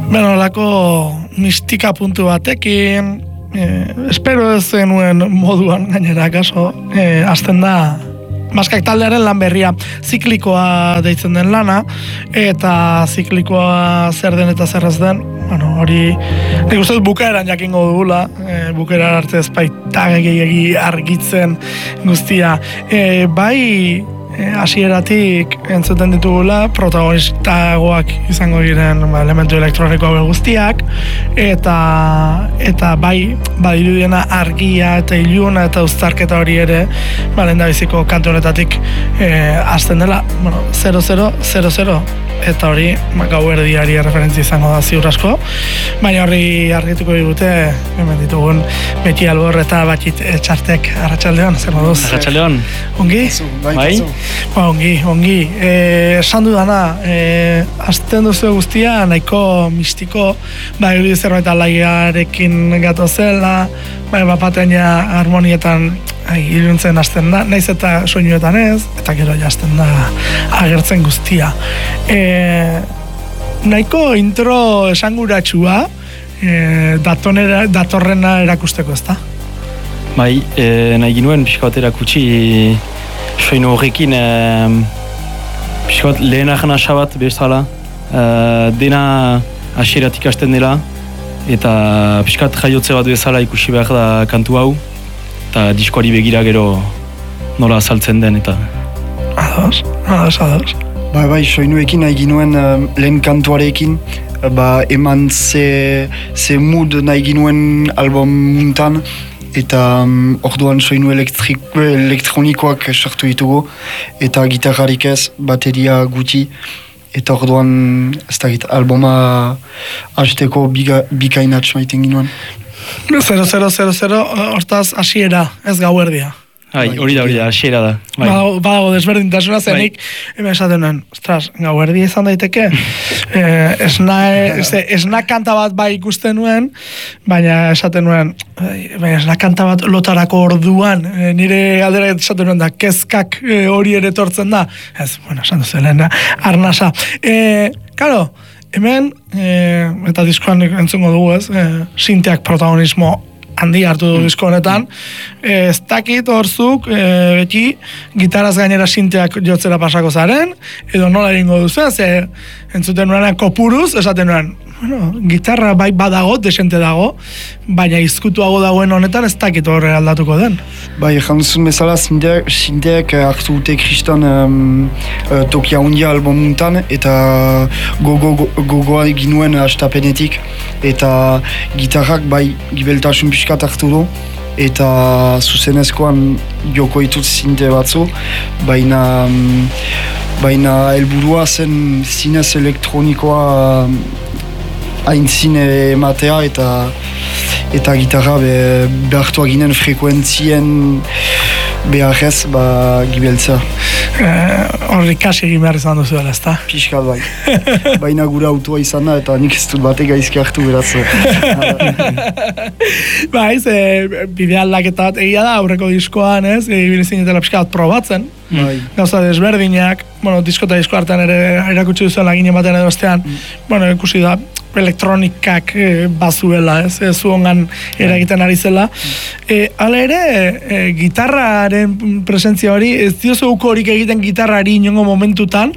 Bueno, lako mistika puntu batekin, espero ez zenuen moduan gainera kaso, hasten da Maskak taldearen lan berria, ziklikoa deitzen den lana, eta ziklikoa zer den eta zer ez den, bueno, hori, nik uste dut bukaeran jakingo dugula, bukaeran arte ezpaita gehiagi argitzen guztia, bai, hasieratik entzuten ditugula protagonistagoak izango diren elementu elektronikoak guztiak eta bai badirudiena argia eta iluna eta uztarketa hori ere lehendabiziko kantu honetatik hasten dela, bueno, 0000 eta hori gauerdiari referentzia izango da ziur asko, baina horri argituko digute hemen ditugun Beti Albor eta Batit Txartek. Arratsaldeon, zer moduz? Arratsaldeon. Ongi? Bai? Ongi. Esan dudana, azten duzu guztia, nahiko mistiko, bai zerbait alaiarekin gatozela, bai bapaten ja harmonietan iluntzen hasten da, naiz eta soinuetan ez, eta gero hasten da agertzen guztia. Nahiko intro esanguratsua datorrena erakusteko, ezta? Bai, nahi ginuen pixka bat erakutsi soinu horrekin pixka bat lehenak nasa bat bezala, dena hasieratik hasten dela, eta pixka bat jaiotze bat bezala ikusi behar da kantu hau, eta diskoari begira gero nola azaltzen den, eta... Ados. Bai, soinuekin nahi ginuen lehen kantuarekin, eman ze mood nahi ginuen album muntan, eta orduan soinu elektronikoak sartu ditugu, eta gitarrarik ez, bateria guti, eta orduan ez dakit albuma hasteko bikainatx maiten ginuen. 0000 hortaz hasiera, ez gauerdia. Hori da, hasiera da. Badago desberdintasuna zenik, hemen esaten nuen, ostras, gauerdia izan daiteke, esna kanta bat bai ikusten nuen, baina esaten nuen, esna kanta bat lotarako orduan, nire galdera esaten nuen da, kezkak hori ere tortzen da, ez, bueno, esan duzelen, arnasa. Karo, hemen, eta diskoan entzungo dugu ez, sinteak protagonismo handi hartu du disko honetan, ez dakit horzuk beti gitaraz gainera sinteak jotzera pasako zaren, edo nola egingo duzu, ze entzuten nuenean kopuruz, esaten nuen, bueno, gitarra bai badago, desente dago, baina izkutuago dagoen honetan ez dakit horre aldatuko den. Bai, jantzun bezala sinteak hartu dute kriston tokia hundia album muntan, eta gogoa ginuen hastapenetik, eta gitarrak bai gibeltasun pixkat hartu du, eta zuzenezkoan joko ditut sinte batzu, baina helburua zen zinez elektronikoa aintzine ematea eta gitarra behartua ginen frekuentzien beharrez gibeltzea. Horri kasi egin behar izan duzuela, ezta? Piskat bai. Baina gure autua izan da eta nik ez dut batek gaizki hartu beraz. Baiz, bide aldaketa bat egia da aurreko diskoan, ez? Ibili zinetela pixka bat probatzen. Gauza desberdinak, bueno, disko eta disko hartan ere erakutsi duzuela ginen baten edo bestean, bueno, ikusi da elektronikak bazuela, ez? Zuongan eragiten ari zela. Hala ere, gitarraren presentzia hori, ez diozu horik egiten gitarrari inongo momentutan,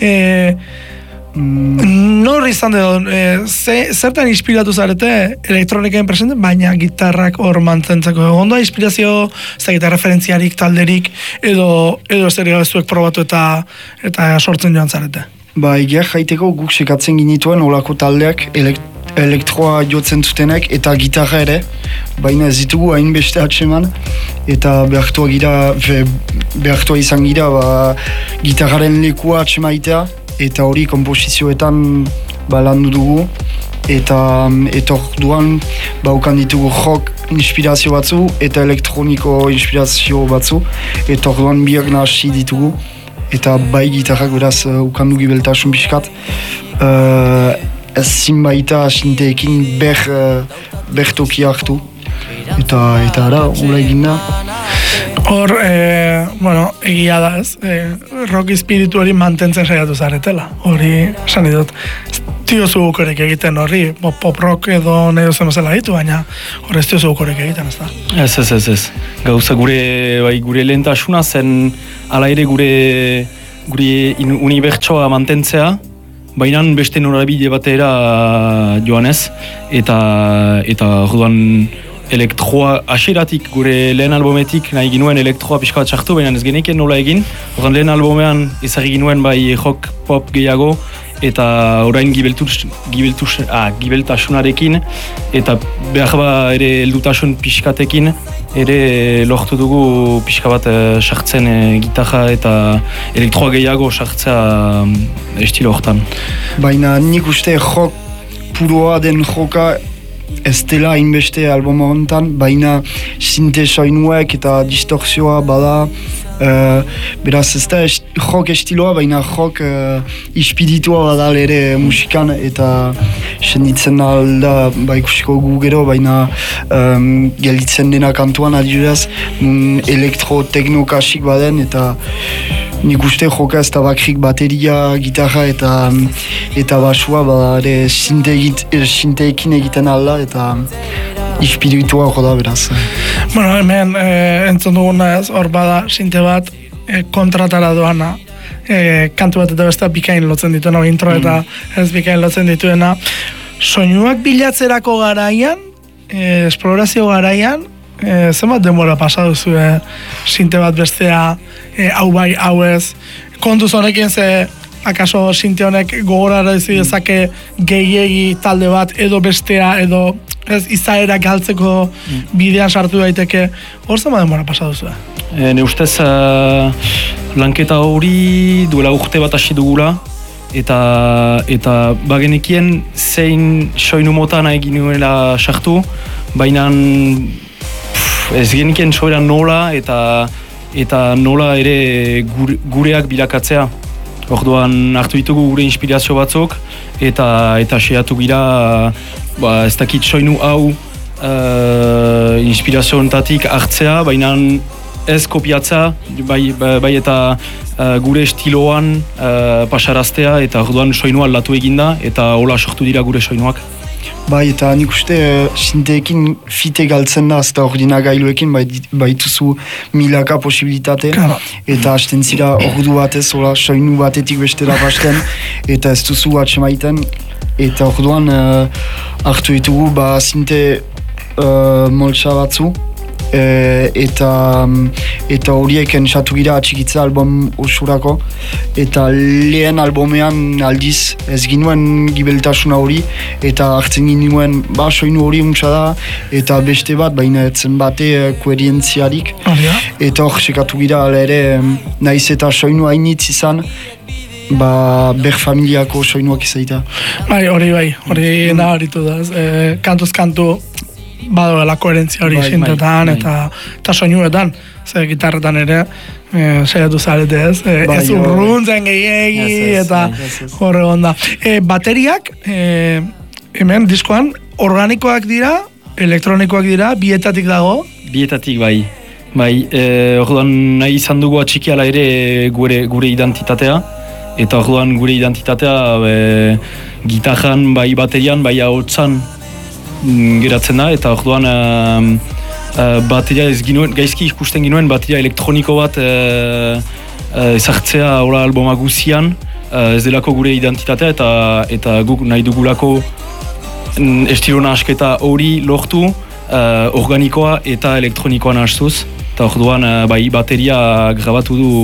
nor izan edo, zertan inspiratu zarete elektronikaen presente, baina gitarrak hor mantzentzeko. Ondo inspirazio, ez da referentziarik, talderik, edo zer zuek probatu eta sortzen joan zarete? Egia jaiteko guk sekatzen ginituen olako taldeak elektroa jotzen zutenek eta gitarra ere, baina ez ditugu hainbeste atseman, eta behartua izan gira gitarraren lekua atsemaitea, eta hori komposizioetan landu dugu, eta orduan ukan ditugu rock inspirazio batzu eta elektroniko inspirazio batzu, eta orduan biak nahasi ditugu, eta bai gitarrak beraz ukandu gibeltasun pixkat, ez zinbaita sinteekin toki hartu, eta ara, hula egin da. Hor, egia da ez, rock espiritu hori mantentzen saiatu zaretela, hori esan dut. tiozu gukorek egiten horri, pop rock edo nahi duzen bezala ditu, baina hor ez tiozu gukorek egiten, ez da? Ez. Gauza gure lehentasuna zen ala ere gure unibertsoa mantentzea, baina beste norabide batera joan ez, eta orduan elektroa hasieratik gure lehen albumetik nahi ginuen elektroa pixka bat sartu, baina ez geneken nola egin. Orduan lehen albumean ezagri ginuen bai rock pop gehiago, eta orain gibeltasunarekin, eta behar ere heldutasun pixkatekin, ere lortu dugu pixka bat sartzen gitarra eta elektroa gehiago sartzea estilo hortan. Baina nik uste rock puroa den joka ez dela inbeste album honetan, baina sinte soinuek eta distorsioa bada, beraz ez da rock estiloa, baina rock ispiritua bada ere musikan, eta senditzen alda ikusiko gu gero, baina gelditzen dena kantuan adibidez, elektro-tekno-kasik baden, eta nik uste joka ez da bakrik bateria, gitarra eta basua bada ere sinteekin egiten alda, eta ispiritua hor da beraz. Bueno, hemen entzun duguna ez, hor bada sinte bat kontratara doana, kantu bat eta beste bikain lotzen dituena, intro eta ez bikain lotzen dituena. Soinuak bilatzerako garaian, esplorazio garaian, zenbat denbora pasatu zuen sinte bat bestea, hau bai, hau ez, kontuz honekin ze akaso sinte honek gogorara dezake gehiegi talde bat edo bestea edo ez izaera galtzeko bidean sartu daiteke, hor zenbat denbora pasatu zuen? Ne ustez lanketa hori duela urte bat hasi dugula, eta bagenekien zein soinu mota nahi ginuela sartu, baina ez genekien soiran nola eta nola ere gureak bilakatzea. Orduan hartu ditugu gure inspirazio batzuk eta seiatu gira ez dakit soinu hau inspirazio honetatik hartzea, baina ez kopiatzea, bai eta gure estiloan pasaraztea, eta orduan soinua aldatu eginda eta hola sortu dira gure soinuak. Bai, eta nik uste sinteekin fite galtzen da, eta ordinagailuekin baituzu milaka posibilitate, eta hasten zira ordu batez, soinu batetik bestera basten, eta ez duzu atxemaiten, eta orduan hartu ditugu sinte moltsa batzu, eta horiek entzatu gira atxikitza album osurako, eta lehen albumean aldiz ez ginuen gibeltasuna hori, eta hartzen ginuen soinu hori untsa da, eta beste bat, baina etzen bate koherentziarik, eta hor sekatu gira ere naiz eta soinu hainitz izan, ber familiako soinuak izaita. Hori nabaritu da, kantuz kantu badoela koherentzia hori sintetan eta soinuetan, ze gitarretan ere saiatu zarete ez, ez urruntzen gehiegi eta horre onda. Bateriak, hemen diskoan, organikoak dira, elektronikoak dira, bietatik dago? Bietatik bai, orduan nahi izan dugu atxikiala ere gure identitatea, eta orduan gure identitatea gitarran, bai baterian, bai ahotsan geratzen da, eta orduan bateria ez ginuen, gaizki ikusten ginuen bateria elektroniko bat ezartzea hola albuma guzian, ez delako gure identitatea eta guk nahi dugulako estilo nahasketa hori lortu organikoa eta elektronikoa nahastuz, eta orduan bateria grabatu du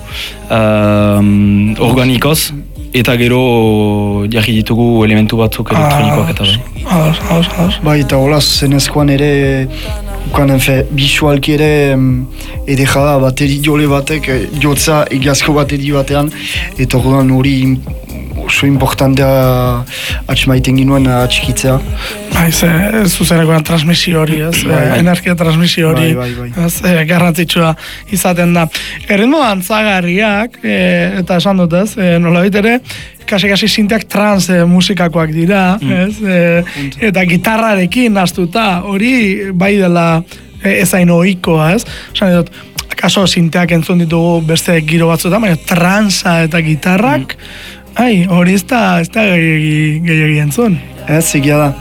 organikoz, eta gero jarri ditugu elementu batzuk elektronikoak eta bai, eta hola zenezkoan ere bisualki ere edeja da bateri jole batek jotza egiazko bateri batean, eta orduan hori oso importantea atxemaiten ginuen atxikitzea. Zuzenekoan transmisio hori, energia transmisio hori, garrantzitsua izaten da. Erritmo antzagarriak, eta esan dut ez, nolabait ere, kasi sinteak trans musikakoak dira, eta gitarrarekin naztuta, hori bai dela ezain ohikoa, ez? Esan dut, akaso sinteak entzun ditugu beste giro batzuetan, baina transa eta gitarrak, Hori ez da gehiagi entzun. Ez, egia da.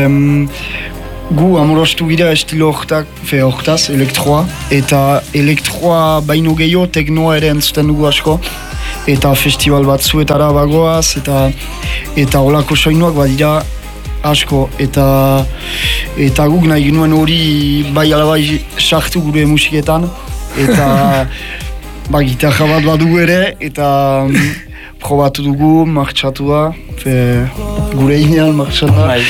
Gu amorostu gira estilo hortaz, elektroa, eta elektroa baino gehiago teknoa ere entzuten dugu asko, eta festival batzuetara bagoaz, eta olako soinuak badira asko, eta guk nahi ginuen hori bai alabai sartu gure musiketan, eta gitarra bat badugu ere, eta probatu dugu, martxatu da, gure inean martxatu da,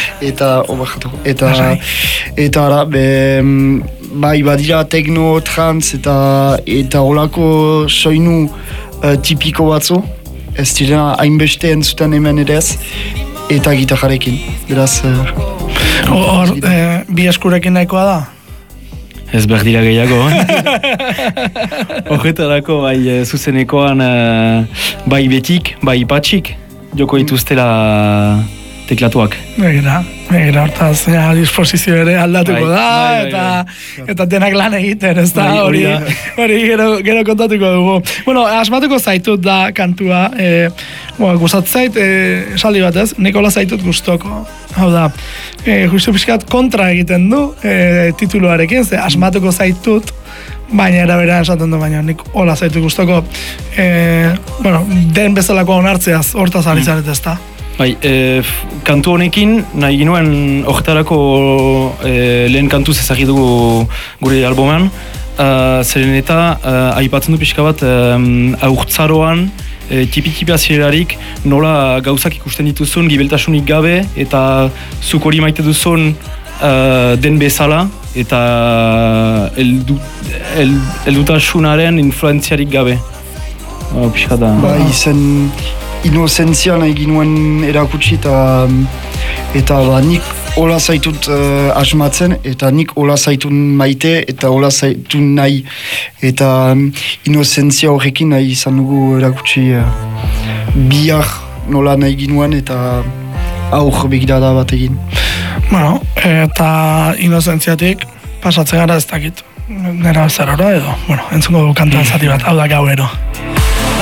eta ara, bai badira tekno, trans, eta olako soinu tipiko batzu, ez direna hainbeste entzuten hemen ere ez, eta gitarrarekin, beraz... Hor, bi eskurekin nahikoa da? Ez berdira gehiago. Horretarako bai zuzenekoan bai betik, bai patxik joko dituztela teklatuak. Begira, hortaz, disposizio ere aldatuko da, eta denak lan egiten, ez da, hori gero kontatuko dugu. Bueno, asmatuko zaitut da kantua, gustat zait, esaldi bat ez, Nikola zaitut gustoko. Hau da, justu pixkat kontra egiten du tituluarekin, ze asmatuko zaitut, baina erabera esaten du, baina nik hola zaitut gustoko, den bezalako onartzeaz hortaz alizarez ez da. Bai, kantu honekin, nahi ginuen horretarako lehen kantuz ezagidugu gure albuman, zeren eta aipatzen du pixka bat aurtzaroan, tipi-tipi azirerarik nola gauzak ikusten dituzun gibeltasunik gabe eta zuk hori maite duzun den bezala eta eldutasunaren influenziarik gabe. Pixka da... Izen inozentzia nahi ginuen erakutsi eta nik hola zaitut asmatzen eta nik hola zaitun maite eta hola zaitun nahi eta inozentzia horrekin nahi izan dugu erakutsi bihar nola nahi ginuen eta aur begirada bat egin. Bueno, eta inozentziatik pasatzen gara ez dakit nera zerora edo, entzungo du kantuan zati bat, hau da gauero.